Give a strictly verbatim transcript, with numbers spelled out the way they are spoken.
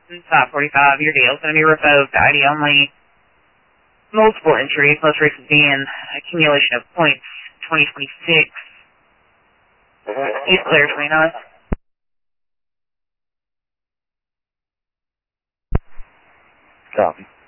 five forty-five, your deal is going to be revoked. I D only. Multiple entries, most recent being accumulation of points, twenty twenty-six. He's clear between us. Copy.